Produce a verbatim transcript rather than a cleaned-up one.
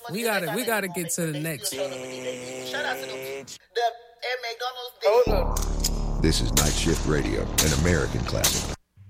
We gotta, we gotta get to the next. Shout out to them. The at McDonald's. This is Night Shift Radio, an American classic.